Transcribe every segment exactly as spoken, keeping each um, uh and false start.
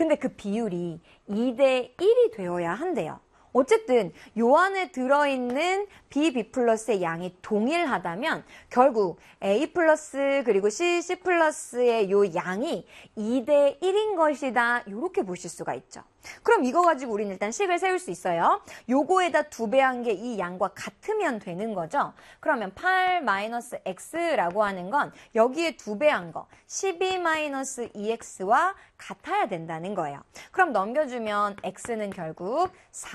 근데 그 비율이 이 대 일이 되어야 한대요. 어쨌든 요 안에 들어있는 B, B 플러스의 양이 동일하다면 결국 A 플러스 그리고 C, C 플러스의 요 양이 이 대 일인 것이다. 이렇게 보실 수가 있죠. 그럼 이거 가지고 우리는 일단 식을 세울 수 있어요. 요거에다 두 배 한 게 이 양과 같으면 되는 거죠. 그러면 팔 마이너스 X라고 하는 건 여기에 두 배 한 거 십이 마이너스 이 엑스와 같아야 된다는 거예요. 그럼 넘겨주면 X는 결국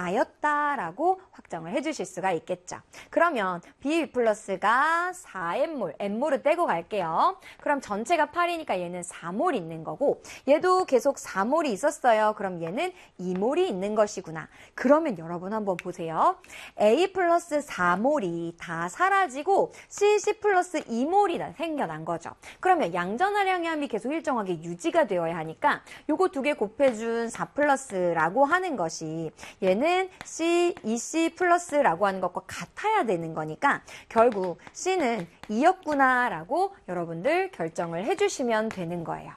사였다라고 확정을 해주실 수가 있겠죠. 그러면 B 플러스가 사 엠몰, M몰을 떼고 갈게요. 그럼 전체가 팔이니까 얘는 사 몰 있는 거고 얘도 계속 사 몰이 있었어요. 그럼 얘는 이 몰이 있는 것이구나. 그러면 여러분 한번 보세요. A 플러스 사 몰이 다 사라지고 C, C 플러스 이 몰이 생겨난 거죠. 그러면 양전하량함이 계속 일정하게 유지가 되어야 하니까 요거 두 개 곱해준 사 플러스라고 하는 것이 얘는 C, 이 씨 플러스라고 하는 것과 같아야 되는 거니까 결국 C는 이였구나 라고 여러분들 결정을 해주시면 되는 거예요.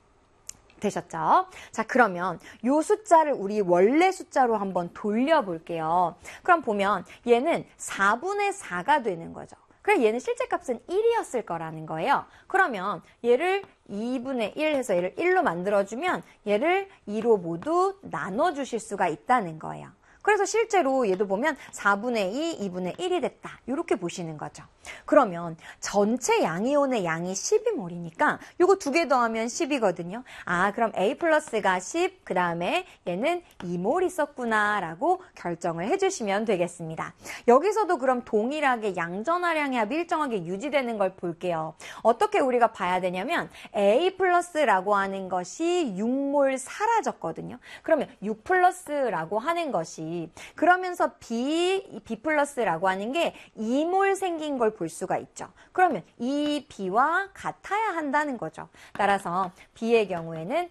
되셨죠? 자, 그러면 요 숫자를 우리 원래 숫자로 한번 돌려볼게요. 그럼 보면 얘는 사분의 사가 되는 거죠. 그래 얘는 실제 값은 일이었을 거라는 거예요. 그러면 얘를 이분의 일 해서 얘를 일로 만들어주면 얘를 이로 모두 나눠주실 수가 있다는 거예요. 그래서 실제로 얘도 보면 사분의 이, 이분의 일이 됐다. 이렇게 보시는 거죠. 그러면 전체 양이온의 양이 십이 몰이니까 요거 두 개 더하면 십이거든요. 아, 그럼 A 플러스가 십, 그 다음에 얘는 이 몰 있었구나 라고 결정을 해주시면 되겠습니다. 여기서도 그럼 동일하게 양전하량의 합이 일정하게 유지되는 걸 볼게요. 어떻게 우리가 봐야 되냐면 A 플러스라고 하는 것이 육 몰 사라졌거든요. 그러면 육 플러스라고 하는 것이 그러면서 B, B 플러스라고 하는 게 이 몰 생긴 걸 볼 수가 있죠. 그러면 이 B와 같아야 한다는 거죠. 따라서 B의 경우에는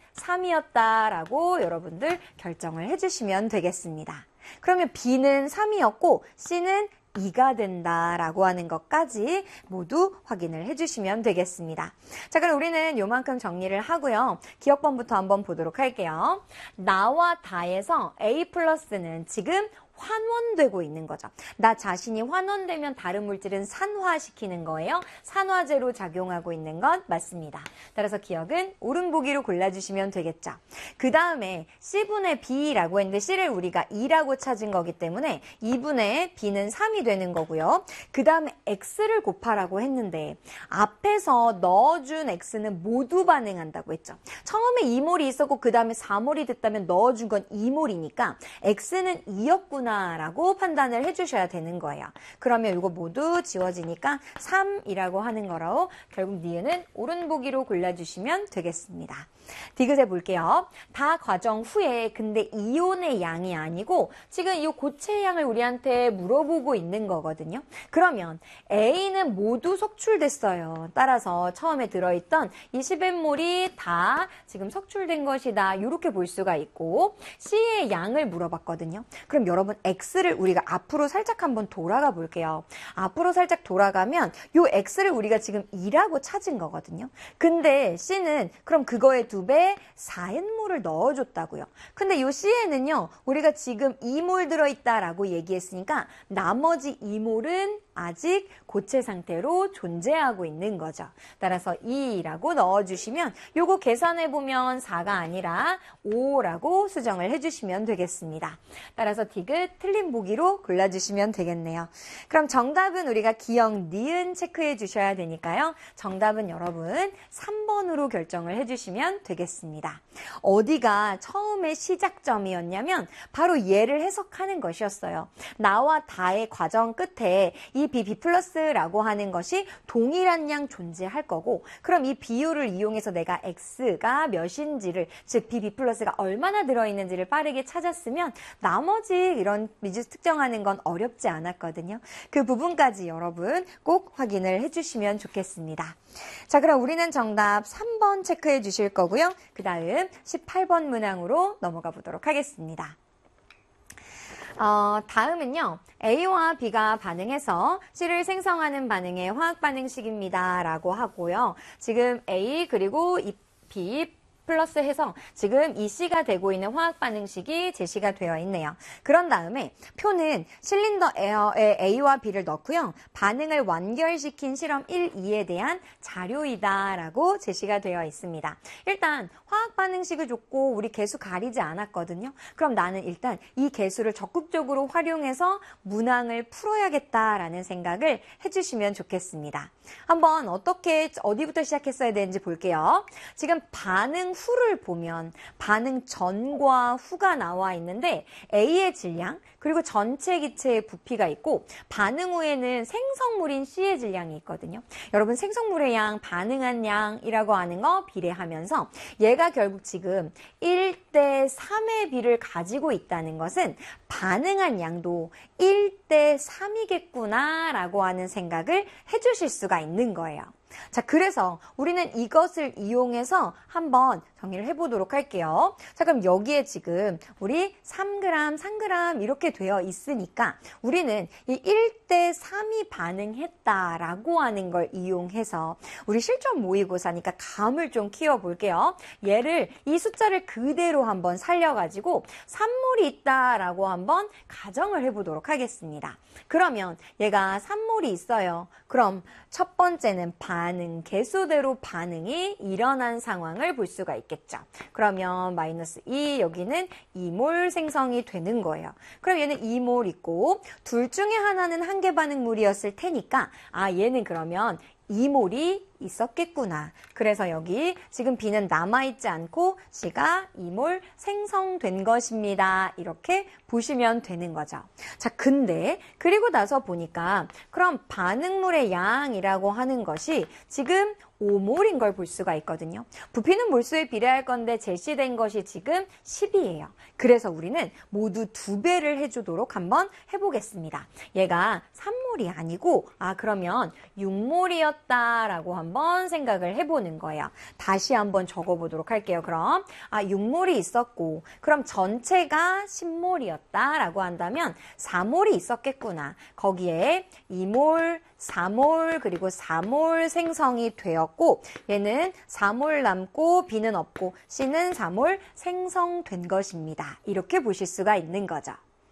삼이었다라고 여러분들 결정을 해주시면 되겠습니다. 그러면 B는 삼이었고 C는 이가 된다라고 하는 것까지 모두 확인을 해주시면 되겠습니다. 자, 그럼 우리는 요만큼 정리를 하고요. 기억번부터 한번 보도록 할게요. 나와 다에서 A 플러스는 지금 환원되고 있는 거죠. 나 자신이 환원되면 다른 물질은 산화시키는 거예요. 산화제로 작용하고 있는 것 맞습니다. 따라서 기억은 오른보기로 골라주시면 되겠죠. 그 다음에 C분의 B라고 했는데 C를 우리가 이라고 찾은 거기 때문에 이분의 B는 삼이 되는 거고요. 그 다음에 X를 곱하라고 했는데 앞에서 넣어준 X는 모두 반응한다고 했죠. 처음에 이 몰이 있었고 그 다음에 사 몰이 됐다면 넣어준 건 이 몰이니까 X는 이였구나 라고 판단을 해주셔야 되는 거예요. 그러면 이거 모두 지워지니까 삼이라고 하는 거로 결국 니은은 오른보기로 골라주시면 되겠습니다. 디귿에 볼게요. 다 과정 후에 근데 이온의 양이 아니고 지금 이 고체의 양을 우리한테 물어보고 있는 거거든요. 그러면 A는 모두 석출됐어요. 따라서 처음에 들어있던 이 십 엠몰이 다 지금 석출된 것이다. 이렇게 볼 수가 있고 C의 양을 물어봤거든요. 그럼 여러분 X를 우리가 앞으로 살짝 한번 돌아가 볼게요. 앞으로 살짝 돌아가면 이 X를 우리가 지금 이라고 찾은 거거든요. 근데 C는 그럼 그거에 두 배 사 엔몰을 넣어줬다고요. 근데 이 C에는요, 우리가 지금 이 몰 들어있다라고 얘기했으니까 나머지 이 몰은 아직 고체 상태로 존재하고 있는 거죠. 따라서 이라고 넣어주시면 요거 계산해보면 사가 아니라 오라고 수정을 해주시면 되겠습니다. 따라서 디귿 틀린 보기로 골라주시면 되겠네요. 그럼 정답은 우리가 기억, 니은 체크해 주셔야 되니까요. 정답은 여러분 삼 번으로 결정을 해주시면 되겠습니다. 어디가 처음에 시작점이었냐면 바로 얘를 해석하는 것이었어요. 나와 다의 과정 끝에 이 B, B 플러스라고 하는 것이 동일한 양 존재할 거고 그럼 이 비율을 이용해서 내가 X가 몇인지를 즉 B, B 플러스가 얼마나 들어있는지를 빠르게 찾았으면 나머지 이런 미지 특정하는 건 어렵지 않았거든요. 그 부분까지 여러분 꼭 확인을 해주시면 좋겠습니다. 자, 그럼 우리는 정답 삼 번 체크해 주실 거고요. 그 다음 십팔 번 문항으로 넘어가 보도록 하겠습니다. 어, 다음은요. A와 B가 반응해서 C를 생성하는 반응의 화학 반응식입니다. 라고 하고요. 지금 A 그리고 이 B 플러스 해서 지금 이 C가 되고 있는 화학 반응식이 제시가 되어 있네요. 그런 다음에 표는 실린더 에어에 A와 B를 넣고요. 반응을 완결시킨 실험 일, 이에 대한 자료이다라고 제시가 되어 있습니다. 일단 화학 반응식을 줬고 우리 개수 가리지 않았거든요. 그럼 나는 일단 이 개수를 적극적으로 활용해서 문항을 풀어야겠다라는 생각을 해주시면 좋겠습니다. 한번 어떻게 어디부터 시작했어야 되는지 볼게요. 지금 반응 후를 보면 반응 전과 후가 나와 있는데 A의 질량 그리고 전체 기체의 부피가 있고 반응 후에는 생성물인 C의 질량이 있거든요. 여러분 생성물의 양, 반응한 양이라고 하는 거 비례하면서 얘가 결국 지금 일 대 삼의 비를 가지고 있다는 것은 반응한 양도 일 대 삼이겠구나 라고 하는 생각을 해주실 수가 있는 거예요. 자, 그래서 우리는 이것을 이용해서 한번 정리를 해보도록 할게요. 자, 그럼 여기에 지금 우리 삼 그램, 삼 그램 이렇게 되어 있으니까 우리는 이 일 대 삼이 반응했다라고 하는 걸 이용해서 우리 실전 모의고사니까 감을 좀 키워볼게요. 얘를 이 숫자를 그대로 한번 살려가지고 산몰이 있다라고 한번 가정을 해보도록 하겠습니다. 그러면 얘가 산몰이 있어요. 그럼 첫 번째는 반응 개수대로 반응이 일어난 상황을 볼 수가 있겠죠. 그러면 마이너스 이, 여기는 이 몰 생성이 되는 거예요. 그럼 얘는 이 몰 있고 둘 중에 하나는 한계 반응물이었을 테니까 아 얘는 그러면 이 몰이 있었겠구나. 그래서 여기 지금 B는 남아있지 않고 C가 이 몰 생성된 것입니다. 이렇게 보시면 되는 거죠. 자, 근데 그리고 나서 보니까 그럼 반응물의 양이라고 하는 것이 지금 오 몰인 걸 볼 수가 있거든요. 부피는 몰수에 비례할 건데 제시된 것이 지금 십이에요. 그래서 우리는 모두 두 배를 해주도록 한번 해보겠습니다. 얘가 삼 몰이 아니고 아 그러면 육 몰이었다라고 한번 생각을 해보는 거예요. 다시 한번 적어보도록 할게요. 그럼 아 육 몰이 있었고 그럼 전체가 십 몰이었다라고 한다면 사 몰이 있었겠구나. 거기에 이 몰, 사 몰 그리고 사 몰 생성이 되었고 얘는 사 몰 남고 B는 없고 C는 사 몰 생성된 것입니다. 이렇게 보실 수가 있는 거죠.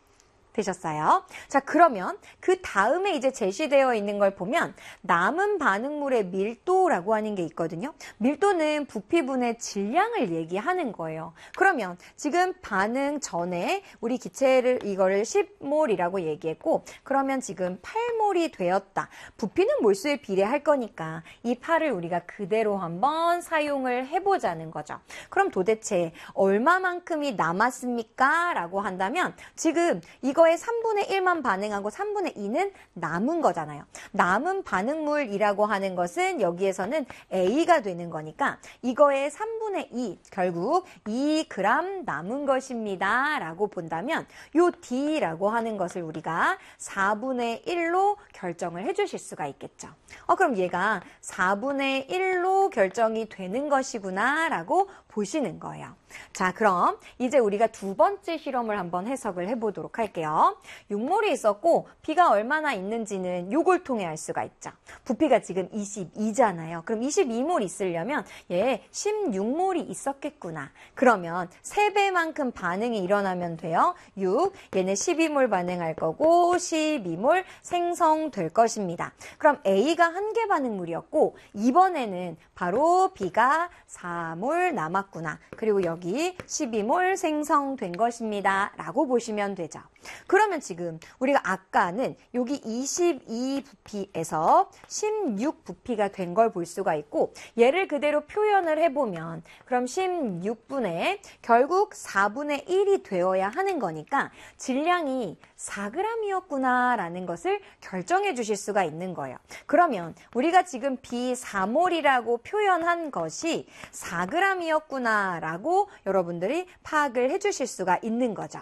되셨어요? 자, 그러면 그 다음에 이제 제시되어 있는 걸 보면 남은 반응물의 밀도라고 하는 게 있거든요. 밀도는 부피분의 질량을 얘기하는 거예요. 그러면 지금 반응 전에 우리 기체를 이거를 십 몰이라고 얘기했고 그러면 지금 팔 몰이 되었다. 부피는 몰수에 비례할 거니까 이 팔을 우리가 그대로 한번 사용을 해보자는 거죠. 그럼 도대체 얼마만큼이 남았습니까? 라고 한다면 지금 이거 이거의 삼분의 일만 반응하고 삼분의 이는 남은 거잖아요. 남은 반응물이라고 하는 것은 여기에서는 A가 되는 거니까 이거의 삼분의 이, 결국 이 그램 남은 것입니다. 라고 본다면 요 D라고 하는 것을 우리가 사분의 일로 결정을 해주실 수가 있겠죠. 어, 그럼 얘가 사분의 일로 결정이 되는 것이구나 라고 보시는 거예요. 자, 그럼 이제 우리가 두 번째 실험을 한번 해석을 해보도록 할게요. 육 몰이 있었고 B가 얼마나 있는지는 요걸 통해 알 수가 있죠. 부피가 지금 이십이잖아요. 그럼 이십이 몰 있으려면 얘 십육 몰이 있었겠구나. 그러면 세 배만큼 반응이 일어나면 돼요. 육, 얘는 십이 몰 반응할 거고 십이 몰 생성될 것입니다. 그럼 A가 한계 반응물이었고 이번에는 바로 B가 사 몰 남았구나. 그리고 여기 십이 몰 생성된 것입니다. 라고 보시면 되죠. 그러면 지금 우리가 아까는 여기 이십이 부피에서 십육 부피가 된 걸 볼 수가 있고 얘를 그대로 표현을 해보면 그럼 십육 분의 결국 사분의 일이 되어야 하는 거니까 질량이 사 그램이었구나 라는 것을 결정해 주실 수가 있는 거예요. 그러면 우리가 지금 B 사 몰이라고 표현한 것이 사 그램이었구나 라고 여러분들이 파악을 해 주실 수가 있는 거죠.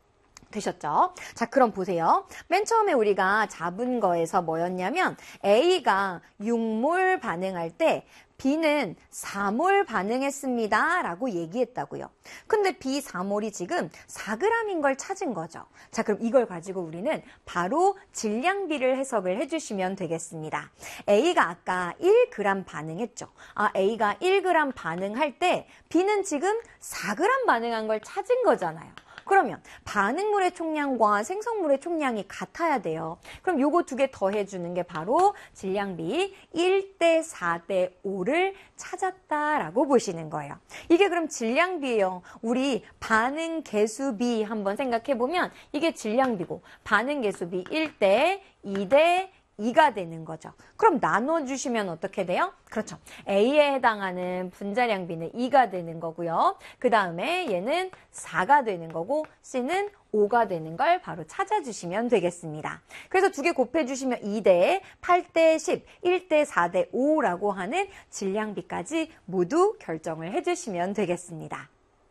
되셨죠? 자, 그럼 보세요. 맨 처음에 우리가 잡은 거에서 뭐였냐면 A가 육 몰 반응할 때 B는 사 몰 반응했습니다 라고 얘기했다고요. 근데 B 사 몰이 지금 사 그램인 걸 찾은 거죠. 자, 그럼 이걸 가지고 우리는 바로 질량비를 해석을 해주시면 되겠습니다. A가 아까 일 그램 반응했죠. 아, A가 일 그램 반응할 때 B는 지금 사 그램 반응한 걸 찾은 거잖아요. 그러면 반응물의 총량과 생성물의 총량이 같아야 돼요. 그럼 요거 두 개 더해주는 게 바로 질량비 일 대 사 대 오를 찾았다라고 보시는 거예요. 이게 그럼 질량비예요. 우리 반응 개수비 한번 생각해보면 이게 질량비고 반응 개수비 일 대 이 대 이가 되는 거죠. 그럼 나눠주시면 어떻게 돼요? 그렇죠. A에 해당하는 분자량비는 이가 되는 거고요. 그 다음에 얘는 사가 되는 거고 C는 오가 되는 걸 바로 찾아주시면 되겠습니다. 그래서 두 개 곱해주시면 이 대 팔 대 십, 일 대 사 대 오라고 하는 질량비까지 모두 결정을 해주시면 되겠습니다.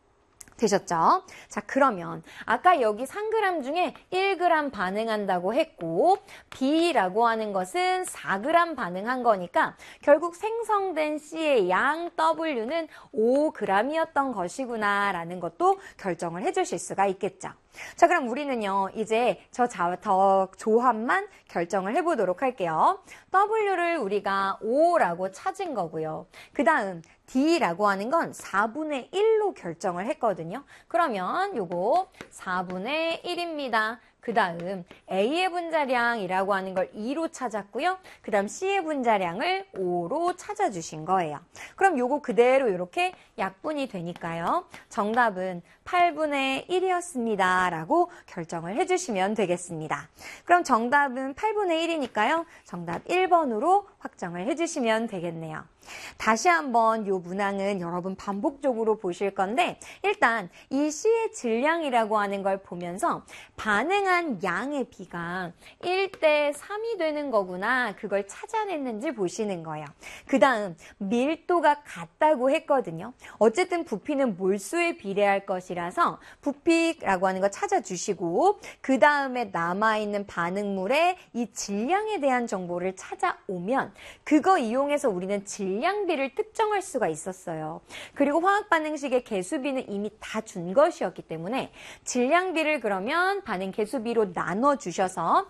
되셨죠? 자, 그러면 아까 여기 삼 그램 중에 일 그램 반응한다고 했고 B라고 하는 것은 사 그램 반응한 거니까 결국 생성된 C의 양 W는 오 그램이었던 것이구나 라는 것도 결정을 해주실 수가 있겠죠. 자, 그럼 우리는요 이제 저 자, 더 조합만 결정을 해보도록 할게요. W를 우리가 오라고 찾은 거고요. 그 다음 D라고 하는 건 사분의 일로 결정을 했거든요. 그러면 요거 사분의 일입니다. 그 다음 A의 분자량이라고 하는 걸 이로 찾았고요. 그 다음 C의 분자량을 오로 찾아주신 거예요. 그럼 요거 그대로 이렇게 약분이 되니까요. 정답은 팔분의 일이었습니다. 라고 결정을 해주시면 되겠습니다. 그럼 정답은 팔분의 일이니까요. 정답 일 번으로 확정을 해주시면 되겠네요. 다시 한번 이 문항은 여러분 반복적으로 보실 건데 일단 이 C의 질량이라고 하는 걸 보면서 반응한 양의 비가 일 대 삼이 되는 거구나 그걸 찾아냈는지 보시는 거예요. 그 다음 밀도가 같다고 했거든요. 어쨌든 부피는 몰수에 비례할 것이라서 부피라고 하는 거 찾아주시고 그 다음에 남아있는 반응물의 이 질량에 대한 정보를 찾아오면 그거 이용해서 우리는 질량비를 특정할 수가 있었어요. 그리고 화학반응식의 개수비는 이미 다 준 것이었기 때문에 질량비를 그러면 반응 개수비로 나눠주셔서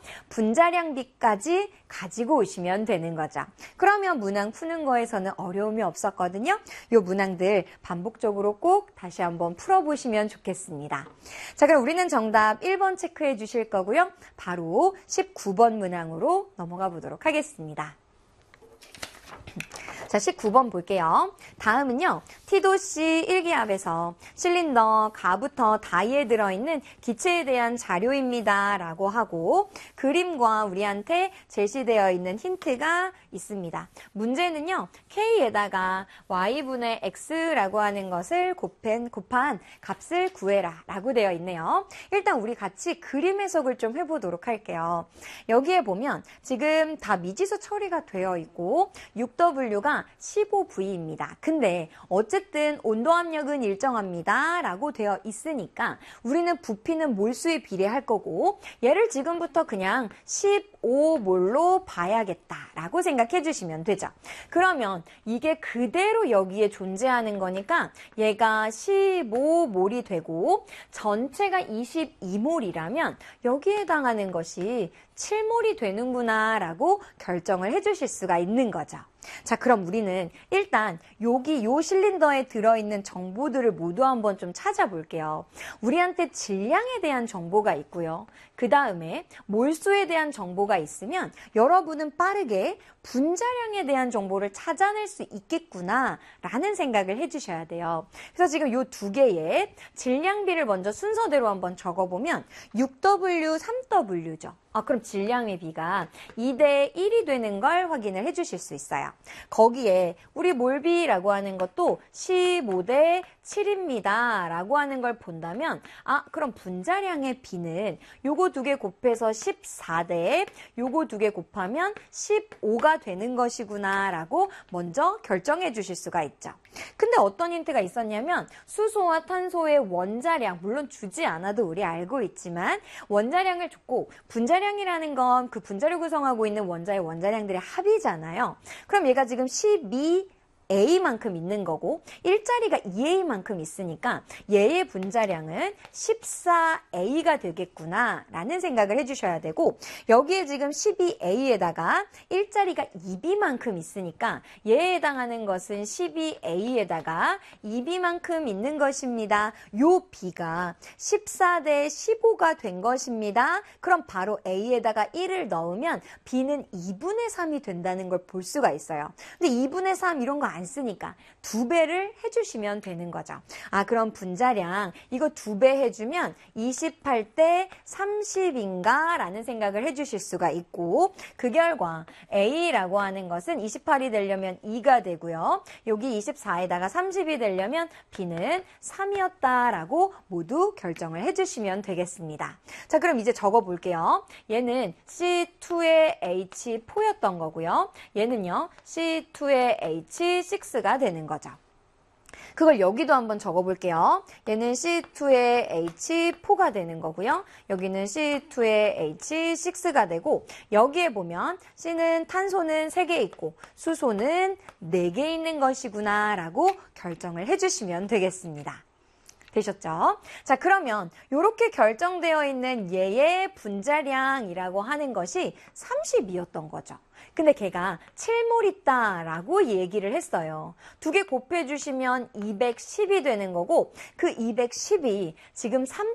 분자량비까지 가지고 오시면 되는 거죠. 그러면 문항 푸는 거에서는 어려움이 없었거든요. 이 문항들 반복적으로 꼭 다시 한번 풀어보시면 좋겠습니다. 자, 그럼 우리는 정답 일 번 체크해 주실 거고요. 바로 십구 번 문항으로 넘어가 보도록 하겠습니다. 자, 십구 번 볼게요. 다음은요. 티도씨 일기압에서 실린더 가부터 다이에 들어있는 기체에 대한 자료입니다. 라고 하고 그림과 우리한테 제시되어 있는 힌트가 있습니다. 문제는요. K에다가 Y분의 X라고 하는 것을 곱한, 곱한 값을 구해라 라고 되어 있네요. 일단 우리 같이 그림 해석을 좀 해보도록 할게요. 여기에 보면 지금 다 미지수 처리가 되어 있고 육 더블유가 십오 브이입니다. 근데 어쨌든 온도 압력은 일정합니다. 라고 되어 있으니까 우리는 부피는 몰수에 비례할 거고 얘를 지금부터 그냥 십오 몰로 봐야겠다라고 생각해 주시면 되죠. 그러면 이게 그대로 여기에 존재하는 거니까 얘가 십오 몰이 되고 전체가 이십이 몰이라면 여기에 해당하는 것이 칠 몰이 되는구나 라고 결정을 해 주실 수가 있는 거죠. 자, 그럼 우리는 일단 여기 요 실린더에 들어있는 정보들을 모두 한번 좀 찾아볼게요. 우리한테 질량에 대한 정보가 있고요. 그 다음에 몰수에 대한 정보가 있으면 여러분은 빠르게 분자량에 대한 정보를 찾아낼 수 있겠구나 라는 생각을 해주셔야 돼요. 그래서 지금 요 두 개의 질량비를 먼저 순서대로 한번 적어보면 육 더블유, 삼 더블유죠. 아, 그럼 질량의 비가 이 대 일이 되는 걸 확인을 해주실 수 있어요. 거기에 우리 몰비라고 하는 것도 십오 대 칠입니다. 라고 하는 걸 본다면 아, 그럼 분자량의 비는 요거 두 개 곱해서 십사 대 요거 두 개 곱하면 십오가 되는 것이구나 라고 먼저 결정해 주실 수가 있죠. 근데 어떤 힌트가 있었냐면 수소와 탄소의 원자량, 물론 주지 않아도 우리 알고 있지만 원자량을 줬고 분자량이라는 건 그 분자를 구성하고 있는 원자의 원자량들의 합이잖아요. 그럼 얘가 지금 십이 A만큼 있는 거고 일자리가 이 에이만큼 있으니까 얘의 분자량은 십사 에이가 되겠구나 라는 생각을 해주셔야 되고 여기에 지금 십이 에이에다가 일자리가 이 비만큼 있으니까 얘에 해당하는 것은 십이 에이에다가 이 비만큼 있는 것입니다. 요 B가 십사 대 십오가 된 것입니다. 그럼 바로 A에다가 일을 넣으면 B는 이분의 삼이 된다는 걸 볼 수가 있어요. 근데 이분의 삼 이런 거 안 쓰니까 두 배를 해주시면 되는 거죠. 아, 그럼 분자량 이거 두 배 해주면 이십팔 대 삼십인가 라는 생각을 해주실 수가 있고 그 결과 A라고 하는 것은 이십팔이 되려면 이가 되고요. 여기 이십사에다가 삼십이 되려면 B는 삼이었다라고 모두 결정을 해주시면 되겠습니다. 자, 그럼 이제 적어볼게요. 얘는 씨 투의 에이치 포였던 거고요. 얘는요 씨 투의 에이치 식스가 되는 거죠. 그걸 여기도 한번 적어볼게요. 얘는 씨 투의 에이치 포가 되는 거고요. 여기는 씨 투의 에이치 식스가 되고 여기에 보면 C는 탄소는 세 개 있고 수소는 네 개 있는 것이구나 라고 결정을 해주시면 되겠습니다. 되셨죠? 자, 그러면 이렇게 결정되어 있는 얘의 분자량이라고 하는 것이 삼십이였던 거죠. 근데 걔가 칠 몰 있다라고 얘기를 했어요. 두 개 곱해주시면 이백십이 되는 거고 그 이백십이 지금 삼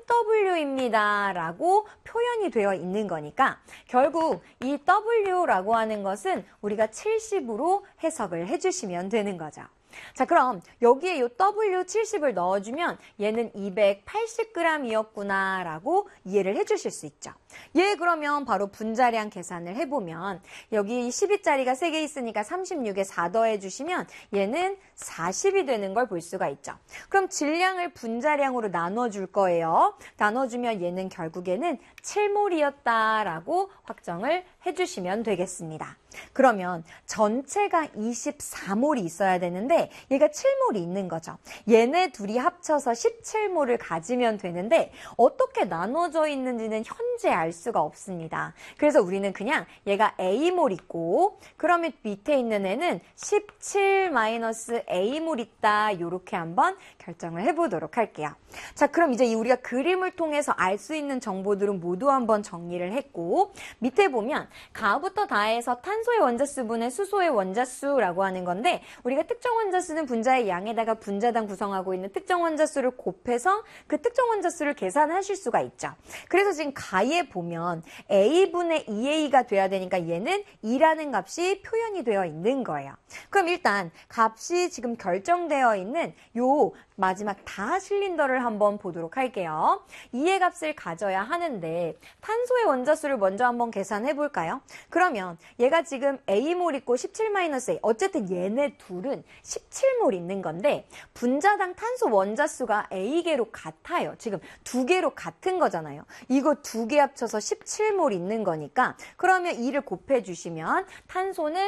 더블유입니다 라고 표현이 되어 있는 거니까 결국 이 더블유라고 하는 것은 우리가 칠십으로 해석을 해주시면 되는 거죠. 자, 그럼 여기에 이 더블유 칠십을 넣어주면 얘는 이백팔십 그램이었구나 라고 이해를 해주실 수 있죠. 얘 그러면 바로 분자량 계산을 해보면 여기 십이짜리가 세 개 있으니까 삼십육에 사 더해주시면 얘는 사십이 되는 걸 볼 수가 있죠. 그럼 질량을 분자량으로 나눠줄 거예요. 나눠주면 얘는 결국에는 칠 몰이었다라고 확정을 해주시면 되겠습니다. 그러면 전체가 이십사 몰이 있어야 되는데 얘가 칠 몰이 있는 거죠. 얘네 둘이 합쳐서 십칠 몰을 가지면 되는데 어떻게 나눠져 있는지는 현재 알 수가 없습니다. 그래서 우리는 그냥 얘가 에이 몰 있고 그러면 밑에 있는 애는 십칠 마이너스 에이 몰 있다 이렇게 한번 결정을 해보도록 할게요. 자, 그럼 이제 우리가 그림을 통해서 알 수 있는 정보들은 모두 한번 정리를 했고 밑에 보면 가부터 다해서 탄소의 원자수분의 수소의 원자수라고 하는 건데 우리가 특정 원자수는 분자의 양에다가 분자당 구성하고 있는 특정 원자수를 곱해서 그 특정 원자수를 계산하실 수가 있죠. 그래서 지금 가에 보면 A분의 이 에이가 돼야 되니까 얘는 이라는 값이 표현이 되어 있는 거예요. 그럼 일단 값이 지금 결정되어 있는 요 마지막 다 실린더를 한번 보도록 할게요. 이의 값을 가져야 하는데 탄소의 원자수를 먼저 한번 계산해 볼까요? 그러면 얘가 지금 에이 몰 있고 십칠 마이너스 에이 어쨌든 얘네 둘은 십칠 몰 있는 건데 분자당 탄소 원자수가 A개로 같아요. 지금 두 개로 같은 거잖아요. 이거 두 개 합쳐서 십칠 몰 있는 거니까 그러면 이를 곱해 주시면 탄소는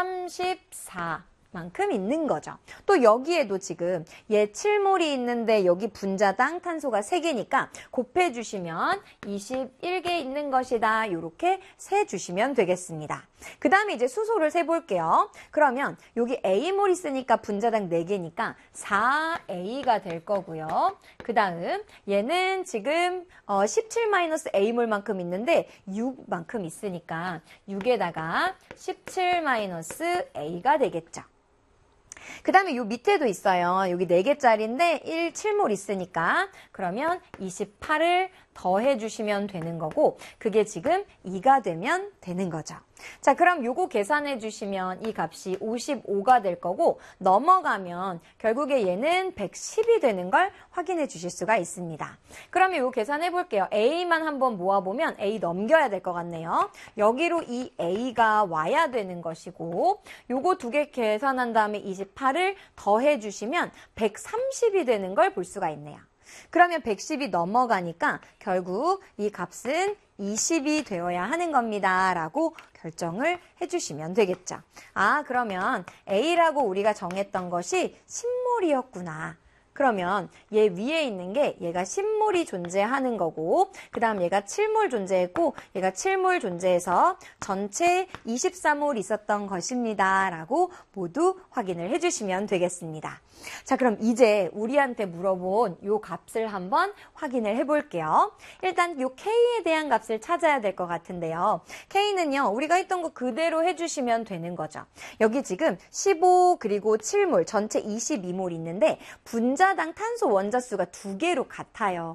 삼십사 만큼 있는 거죠. 또 여기에도 지금 얘 칠 몰이 있는데 여기 분자당 탄소가 세 개니까 곱해주시면 이십일 개 있는 것이다. 이렇게 세주시면 되겠습니다. 그 다음에 이제 수소를 세볼게요. 그러면 여기 에이 몰 있으니까 분자당 네 개니까 사 에이가 될 거고요. 그 다음 얘는 지금 어 십칠 마이너스 에이 몰만큼 있는데 육만큼 있으니까 육에다가 십칠 마이너스 에이가 되겠죠. 그 다음에 요 밑에도 있어요. 여기 네 개짜리인데 일, 칠 몰 있으니까 그러면 이십팔을 더해 주시면 되는 거고 그게 지금 이가 되면 되는 거죠. 자, 그럼 요거 계산해 주시면 이 값이 오십오가 될 거고 넘어가면 결국에 얘는 백십이 되는 걸 확인해 주실 수가 있습니다. 그러면 요거 계산해 볼게요. A만 한번 모아보면 A 넘겨야 될 것 같네요. 여기로 이 A가 와야 되는 것이고 요거 두 개 계산한 다음에 이십팔을 더해 주시면 백삼십이 되는 걸 볼 수가 있네요. 그러면 백십이 넘어가니까 결국 이 값은 이십이 되어야 하는 겁니다. 라고 결정을 해주시면 되겠죠. 아, 그러면 A라고 우리가 정했던 것이 십 몰이었구나. 그러면 얘 위에 있는 게 얘가 십 몰이 존재하는 거고 그 다음 얘가 칠 몰 존재했고 얘가 칠 몰 존재해서 전체 이십사 몰 있었던 것입니다. 라고 모두 확인을 해주시면 되겠습니다. 자, 그럼 이제 우리한테 물어본 요 값을 한번 확인을 해볼게요. 일단 요 K에 대한 값을 찾아야 될 것 같은데요. K는요, 우리가 했던 거 그대로 해주시면 되는 거죠. 여기 지금 십오 그리고 칠 몰 전체 이십이 몰 있는데 분자당 탄소 원자수가 두 개로 같아요.